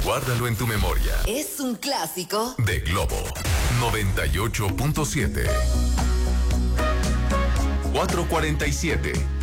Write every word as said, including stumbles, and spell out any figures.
Guárdalo en tu memoria. Es un clásico de Globo noventa y ocho punto siete. cuatro cuarenta y siete.